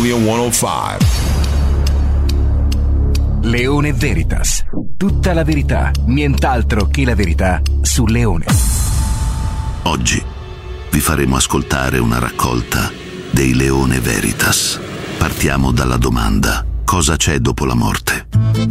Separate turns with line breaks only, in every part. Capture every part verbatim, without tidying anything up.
centocinque.
Leone Veritas. Tutta la verità, nient'altro che la verità su Leone.
Oggi vi faremo ascoltare una raccolta dei Leone Veritas. Partiamo dalla domanda: cosa c'è dopo la morte?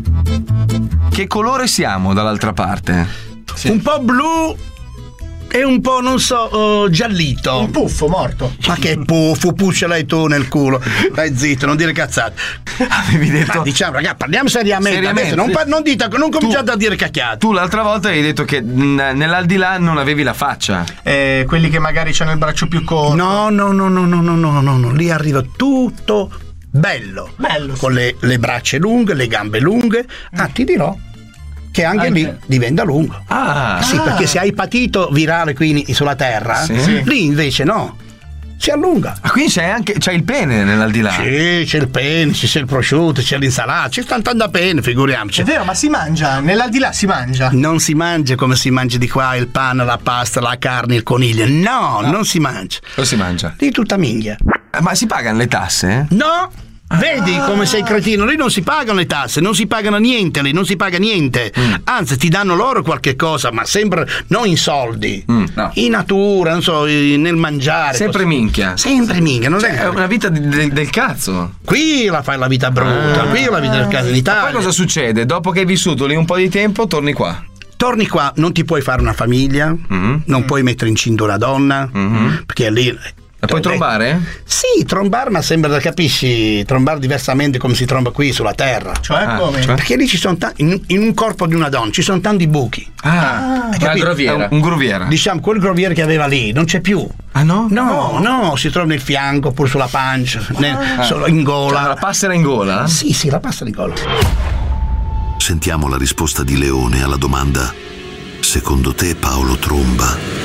Che colore siamo dall'altra parte?
Sì. Un po' blu e un po', non so, uh, giallito.
Un puffo morto.
Ma che puffo, puscelai tu nel culo. Dai zitto, non dire cazzate.
Avevi detto.
Ma diciamo, ragazzi, parliamo seriamente.
seriamente.
Non, pa- non dite, non cominciate tu, a dire cacchiate.
Tu l'altra volta hai detto che n- nell'aldilà non avevi la faccia.
Eh, quelli che magari c'hanno il braccio più corto.
No, no, no, no, no, no, no, no, no. Lì arriva tutto bello.
Bello.
Con
sì.
le, le braccia lunghe, le gambe lunghe. Ah, ti dirò che anche, anche lì diventa lungo.
Ah,
sì,
ah.
perché se hai patito virale qui sulla terra,
sì.
Sì. Lì invece no, si allunga.
Ah, quindi c'è anche c'è il pene nell'aldilà?
Sì, c'è il pene, c'è il prosciutto, c'è l'insalata, c'è tanto da pene, figuriamoci.
È vero, ma si mangia, nell'aldilà si mangia.
Non si mangia come si mangia di qua il pane, la pasta, la carne, il coniglio. No, no. non si mangia.
Lo si mangia?
Lì tutta minchia.
Ma si pagano le tasse?
No! Vedi ah. come sei cretino, lì non si pagano le tasse, non si pagano niente, lì non si paga niente. Mm. Anzi, ti danno loro qualche cosa, ma sempre non in soldi, mm, no. in natura, non so, nel mangiare.
Sempre così. Minchia.
Sempre minchia, non
cioè,
è...
è una vita di, de, del cazzo.
Qui la fai la vita brutta, ah. qui la vita del cazzo in Italia.
Ma poi cosa succede? Dopo che hai vissuto lì un po' di tempo, torni qua.
Torni qua, non ti puoi fare una famiglia, mm-hmm. non mm. puoi mettere incinta una donna, mm-hmm. perché lì...
La puoi trombare?
Sì, trombare, ma sembra, capisci, trombare diversamente come si tromba qui sulla terra.
Cioè
ah,
come?
Cioè? Perché lì ci sono tanti, in, in un corpo di una donna ci sono tanti buchi.
Ah, ah groviera. Un, un groviera.
Diciamo, quel groviere che aveva lì non c'è più.
Ah no?
No, no, no, si trova nel fianco, oppure sulla pancia, nel, ah. solo in gola.
Cioè, la passera in gola?
Sì, sì, la passera in gola.
Sentiamo la risposta di Leone alla domanda: secondo te Paolo tromba?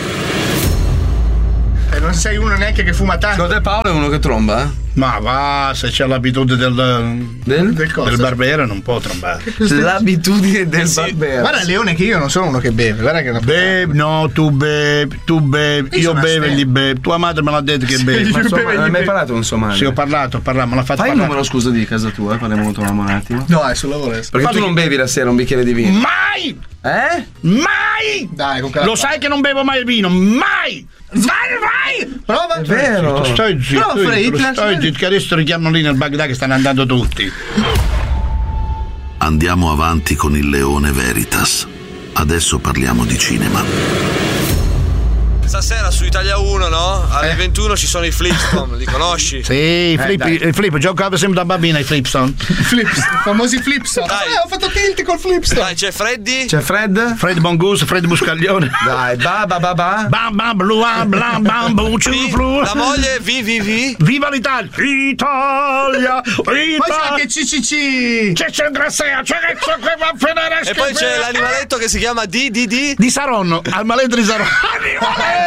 Eh, non sei uno neanche che fuma tanto.
Secondo te Paolo è uno che tromba?
Ma va, se c'è l'abitudine del
del,
del, del barbero non può trombare.
L'abitudine del
sì.
barbero.
Guarda Leone che io non sono uno che beve, guarda che
bevi, no, tu bevi, tu bevi, io, io bevo e gli bevi. Tua madre me l'ha detto che bevi.
Ma sua, non hai mai parlato con sua madre?
Sì, ho parlato, ho parlato, me l'ha fatto
Fai
parlare.
il numero scusa di casa tua, parliamo un attimo.
No, è sul lavoro.
Perché Fai tu non bevi la sera un bicchiere di vino?
Mai!
Eh?
Mai!
Dai, con
lo sai che non bevo mai il vino, mai! Vai, vai!
Prova!
È vero!
Stai zitto, stai zitto, che adesso richiamano lì nel Baghdad che stanno andando tutti.
Andiamo avanti con il Leone Veritas. Adesso parliamo di cinema.
Stasera su Italia uno, no? Alle eh. ventuno ci sono i Flipstone, li conosci?
Sì, i flip, eh, flip, giocavo sempre da bambina i Flipstone.
Flipstone, famosi Flipstone. Dai, eh, ho fatto tilt col Flipstone.
Dai, c'è Freddy?
C'è Fred?
Fred Bongus, Fred Buscaglione.
Dai, ba ba ba ba.
Bam bam blu blam bam bam flu.
La moglie, vi vi vi.
Viva l'Italia! Italia! Italia!
Poi c'è anche C C C.
C'è c'è Grasea, c'è che va a finire.
E poi c'è l'animaletto che si chiama D D D
di Saronno, al maletto di Saronno. Animaletto!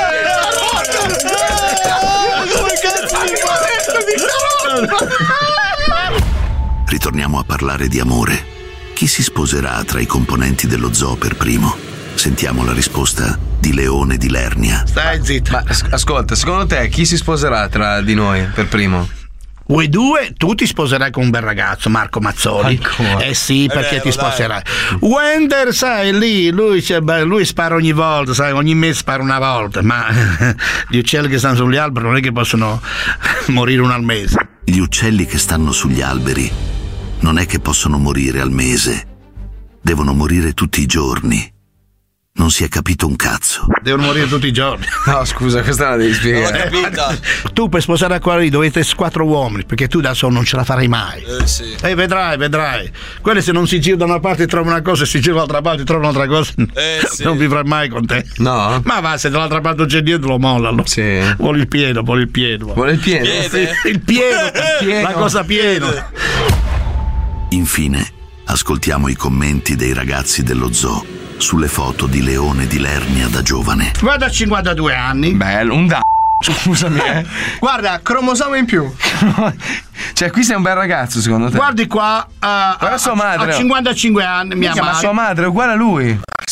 Ritorniamo a parlare di amore. Chi si sposerà tra i componenti dello zoo per primo? Sentiamo la risposta di Leone di Lernia.
Stai zitto.
Ma ascolta, secondo te chi si sposerà tra di noi per primo?
Voi due, tu ti sposerai con un bel ragazzo, Marco Mazzoli.
Ancora.
Eh sì, perché
vero,
ti sposerai. Dai. Wender, sai, lì, lui, lui spara ogni volta, sai, ogni mese spara una volta, ma gli uccelli che stanno sugli alberi non è che possono morire uno al mese.
Gli uccelli che stanno sugli alberi non è che possono morire al mese, devono morire tutti i giorni. Non si è capito un cazzo.
Devono morire tutti i giorni.
No, scusa, questa la devi spiegare.
Non l'ho capita.
Tu per sposare qua lì dovete quattro uomini, perché tu da solo non ce la farai mai.
Eh sì.
E eh, vedrai, vedrai. Quelli se non si girano da una parte trovano una cosa, e si girano dall'altra parte trovano un'altra cosa.
Eh sì.
Non vivrai mai con te.
No.
Ma va, se dall'altra parte c'è dietro lo mollano.
Sì.
Vuole il pieno, vuole il pieno.
Vuole il pieno.
Piede.
Sì, il pieno, pieno. La cosa pieno.
Infine, ascoltiamo i commenti dei ragazzi dello zoo sulle foto di Leone di Lernia da giovane.
Guarda, cinquantadue anni.
Bello, un da. Scusami, eh.
Guarda, cromosoma in più.
Cioè, qui sei un bel ragazzo, secondo te?
Guardi qua, uh,
Guarda sua madre.
Ha cinquantacinque anni, mia
Minchia,
madre.
Ma sua madre è uguale a lui.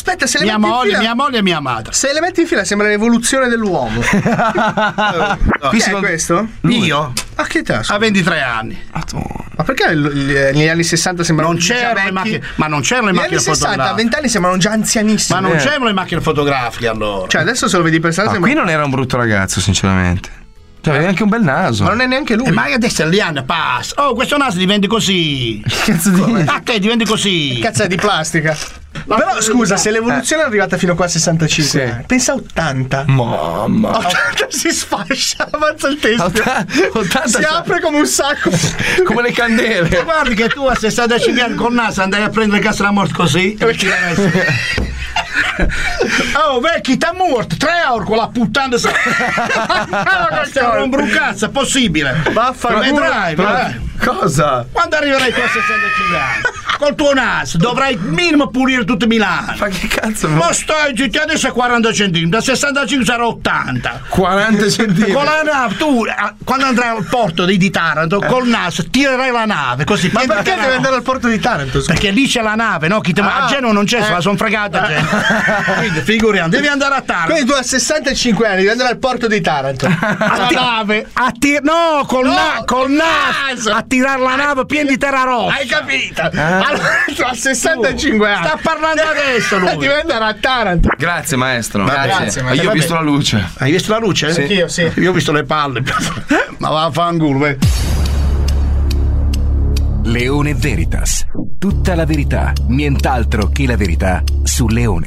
Aspetta, se le
mia
metti
moglie,
in fila...
mia moglie e mia madre.
Se le metti in fila sembra l'evoluzione dell'uomo.
No,
Chi è questo?
Io?
A che età?
A ventitré anni.
Ma perché l- l- negli anni sessanta sembrano
Non c'erano le macchine, ma non c'erano le
Negli
macchine
anni sessanta, a
fotografiche.
venti anni sembrano già anzianissimi.
Ma non
Eh.
c'erano le macchine fotografiche allora.
Cioè, adesso se lo vedi per strada
Ma
sembra...
qui non era un brutto ragazzo, sinceramente. Cioè, aveva anche un bel naso.
Ma non è neanche lui.
E ma adesso gli anni passa. Oh, questo naso diventa così.
Cazzo di...
A te diventi così.
Cazzo è di plastica. Però scusa, se l'evoluzione è arrivata fino qua a sessantacinque,
Sì.
anni, pensa a ottanta.
Mamma.
ottanta si sfascia, avanza il testo.
ottanta
si
sa-
apre come un sacco.
Come le candele.
Guardi che tu a sessantacinque anni col naso andai a prendere il gas della morte così. Oh, vecchi, t'ha morto tre ore con la puttana. Stiamo un brucazzo, è possibile.
Vaffanculo.
Vedrai,
Però-
vedrai.
Cosa?
Quando arriverai tu a sessantacinque anni, col tuo naso dovrai minimo pulire tutto Milano.
Ma che cazzo?
Ma stai zitti, adesso è quaranta centimetri, da sessantacinque sarà ottanta.
quaranta centimetri.
Con la nave, tu eh, quando andrai al porto di, di Taranto, col naso tirerai la nave così.
Ma
pian
perché
piano.
deve andare al porto di Taranto? scusa?
Perché lì c'è la nave, no? Chi te-
Ah,
a Genova non c'è,
eh.
se la sono fregata a Genova. Quindi figuriamo, devi andare a Taranto.
Quindi tu a sessantacinque anni devi andare al porto di Taranto.
A ti-
nave.
a tir- no, col,
No,
na- col
col
naso a tirare la nave piena di terra rossa.
Hai capito? Allora, tu a sessantacinque anni.
Sta parlando adesso lui.
Devi andare a Taranto.
Grazie maestro.
Grazie,
Ma
maestro.
io ho
Vabbè.
visto la luce.
Hai visto la luce?
Sì. Anch'io, sì.
Io ho visto le palle. Ma va a fanculo, vai.
Leone Veritas. Tutta la verità, nient'altro che la verità su Leone.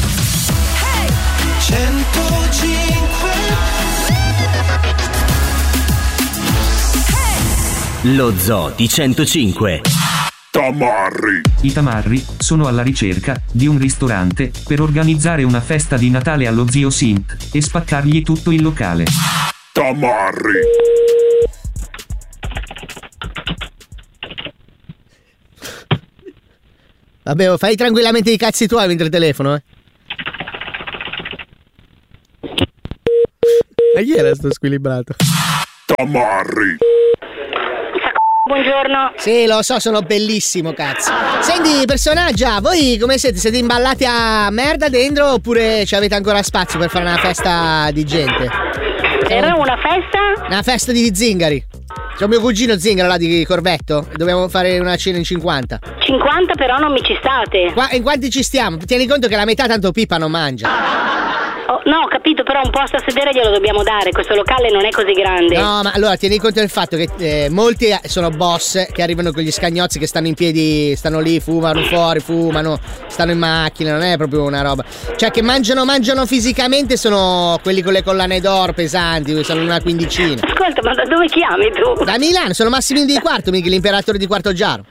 Lo Zoo di centocinque.
Tamarri.
I tamarri sono alla ricerca di un ristorante per organizzare una festa di Natale allo zio Sint e spaccargli tutto il locale.
Tamarri.
Vabbè, fai tranquillamente i cazzi tuoi mentre telefono, eh. Ma chi era sto squilibrato?
Tamarri.
Buongiorno.
Sì, lo so, sono bellissimo, cazzo. Senti, personaggia, voi come siete? Siete imballati a merda dentro oppure ci avete ancora spazio per fare una festa di gente?
Era una festa?
Una festa di zingari. C'è un mio cugino zingaro là di Corvetto e dobbiamo fare una cena in cinquanta.
cinquanta però non mi ci state.
Qua, in quanti ci stiamo? Tieni conto che la metà tanto Pippa non mangia.
Oh, no, ho capito, però un posto a sedere glielo dobbiamo dare. Questo locale non è così grande.
No, ma allora tieni conto del fatto che eh, molti sono boss che arrivano con gli scagnozzi che stanno in piedi, stanno lì, fumano fuori, fumano, stanno in macchina, non è proprio una roba. Cioè che mangiano, mangiano fisicamente sono quelli con le collane d'oro pesanti, sono una quindicina.
Ascolta, ma da dove chiami tu?
Da Milano, sono Massimino di Quarto, mica l'imperatore di Quarto Giaro.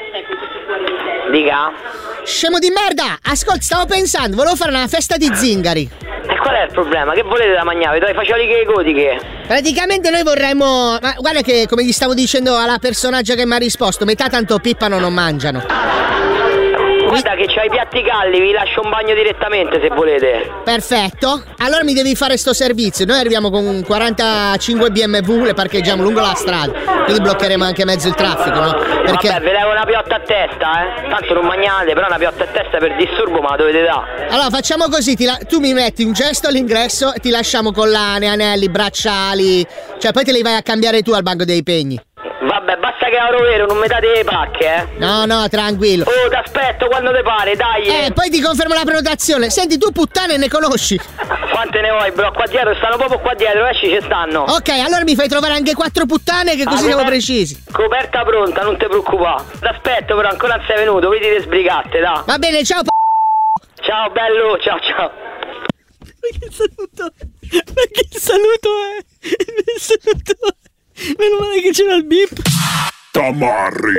Dica.
Scemo di merda! Ascolta, stavo pensando, volevo fare una festa di zingari.
E qual è il problema? Che volete da mangiare? Dai, fagioli che gotiche.
Praticamente noi vorremmo. Ma guarda che, come gli stavo dicendo alla personaggia che mi ha risposto, metà tanto pippano non mangiano.
Guarda che c'hai i piatti caldi, vi lascio un bagno direttamente se volete.
Perfetto. Allora mi devi fare sto servizio. Noi arriviamo con quarantacinque B M W, le parcheggiamo lungo la strada. Quindi bloccheremo anche mezzo il traffico, no? Perché.
Vabbè, ve levo una piotta a testa, eh. Tanto non mangiate, però una piotta a testa per disturbo me la dovete dare.
Allora facciamo così, ti la... tu mi metti un gesto all'ingresso e ti lasciamo collane, anelli, bracciali. Cioè poi te li vai a cambiare tu al banco dei pegni.
Vabbè, basta che ero vero, non mi date le pacche, eh.
No, no, tranquillo.
Oh, ti aspetto quando te pare, dai.
Eh, poi ti confermo la prenotazione. Senti, tu puttane ne conosci?
Quante ne vuoi, bro? Qua dietro, stanno proprio qua dietro, esci ci stanno.
Ok, allora mi fai trovare anche quattro puttane che così
Ah,
siamo
coper-
precisi.
Coperta pronta, non ti preoccupare. T'aspetto, però ancora non sei venuto, vedi te sbrigatte, dai.
Va bene, ciao p***o.
Ciao, bello, ciao, ciao.
Ma che saluto? Ma che saluto è? Che saluto è? Meno male che c'era il bip.
Tamarri.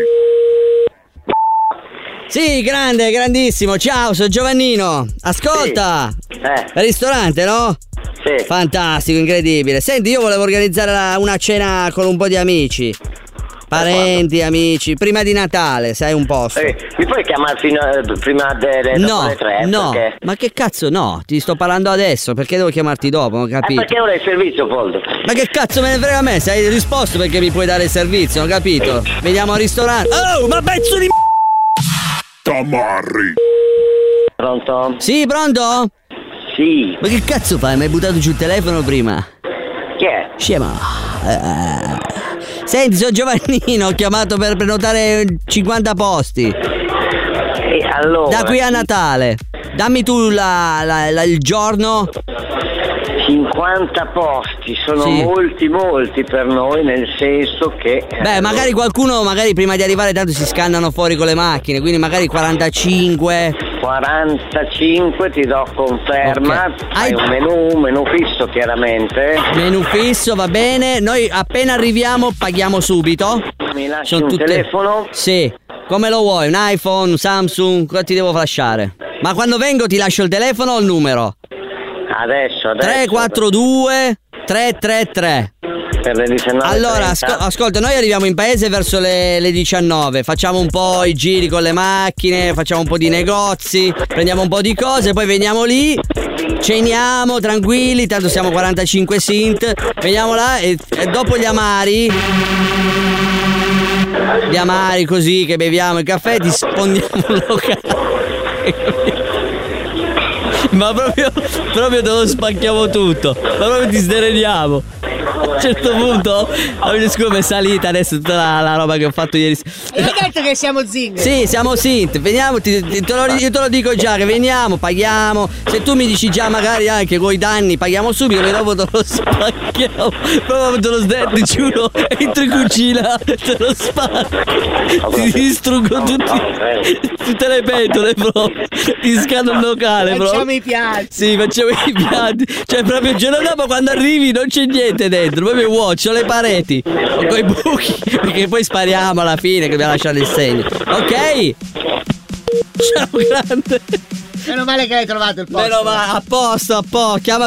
Sì, grande, grandissimo. Ciao, sono Giovannino. Ascolta.
Sì. Eh.
Ristorante, no?
Sì.
Fantastico, incredibile. Senti, io volevo organizzare la- una cena con un po' di amici. Parenti, amici, prima di Natale, sai un posto.
Eh, mi puoi chiamare fino a, prima delle
No,
le tre?
no,
Perché?
ma che cazzo no? Ti sto parlando adesso, perché devo chiamarti dopo, non ho
Eh,
capito?
perché ora è il servizio, Poldo?
Ma che cazzo me ne frega a me? Se hai risposto perché mi puoi dare il servizio, non ho capito? Veniamo al ristorante. Oh, ma pezzo di m***o!
Tamarri.
Pronto?
Sì, pronto?
Sì.
Ma che cazzo fai? Mi hai buttato giù il telefono prima?
Chi è?
Scema. Eh. Senti, sono Giovannino, ho chiamato per prenotare cinquanta posti.
E allora?
Da qui a Natale. Dammi tu la, la, la, il giorno.
cinquanta posti, sono
Sì.
molti molti per noi, nel senso che...
Beh, magari qualcuno, magari prima di arrivare tanto si scannano fuori con le macchine, quindi magari quarantacinque.
quarantacinque ti do conferma.
Ok.
Hai
Hai-
un menù, un menù fisso chiaramente.
Menù fisso, va bene. Noi appena arriviamo paghiamo subito.
Mi lasci
Sono
un
tutte-
telefono?
Sì. Come lo vuoi? Un iPhone, un Samsung? Cosa ti devo flasciare? Ma quando vengo ti lascio il telefono o il numero?
Adesso, adesso.
tre quattro due tre tre tre.
Per le diciannove.
Allora, asco- ascolta, noi arriviamo in paese verso le, le diciannove, facciamo un po' i giri con le macchine, facciamo un po' di negozi, prendiamo un po' di cose, poi veniamo lì, ceniamo tranquilli, tanto siamo quarantacinque Sint, veniamo là e, e dopo gli amari, gli amari così che beviamo il caffè, ti spondiamo un locale. Ma proprio, proprio te lo spacchiamo tutto, ma proprio ti sdereniamo. A un certo punto, scusa, è salita adesso tutta la, la roba che ho fatto ieri.
E hai detto che siamo zingari?
Sì, siamo Sint, veniamo, ti, ti- te lo, io te lo dico già che veniamo, paghiamo. Se tu mi dici già magari anche coi danni, paghiamo subito, poi dopo te lo spacchiamo. Proprio te lo sdetti, ti giuro, entro in cucina, te lo spacco. Ti distruggo tutti, tutte le pentole proprio. Ti scado il locale proprio.
Facciamo i piatti.
Sì, facciamo i piatti. Cioè, proprio il giorno dopo quando arrivi non c'è niente dentro, proprio vuoto, c'ho le pareti con i buchi, perché poi spariamo alla fine che dobbiamo lasciare il segno. Ok? Ciao grande.
Meno male che hai trovato il posto.
Meno male, a posto, a posto. Chiama